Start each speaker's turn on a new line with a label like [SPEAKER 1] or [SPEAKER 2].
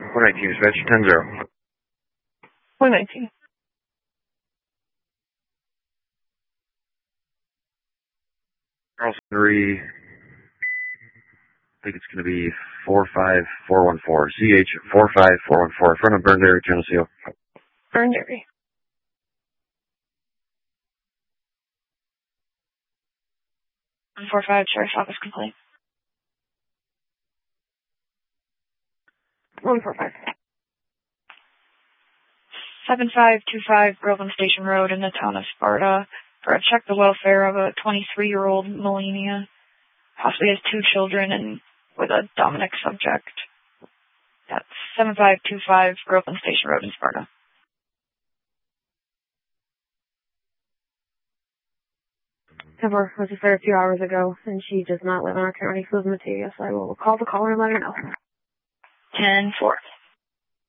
[SPEAKER 1] 119, dispatch 10-0.
[SPEAKER 2] 119.
[SPEAKER 1] Carlson 3, I think it's going to be 45414. CH 45414. Front of Burn Dairy, Geneseo.
[SPEAKER 2] Burn Dairy. One 45, Sheriff's Office complaint. 145. 7525 Groveland Station Road in the town of Sparta for a check the welfare of a 23-year-old Melania. Possibly has 2 children and with a dominant subject. That's 7525 Groveland Station Road in Sparta.
[SPEAKER 3] Deborah was just there a few hours ago, and she does not live in our county, so I will call the caller and let her know.
[SPEAKER 2] 10-4.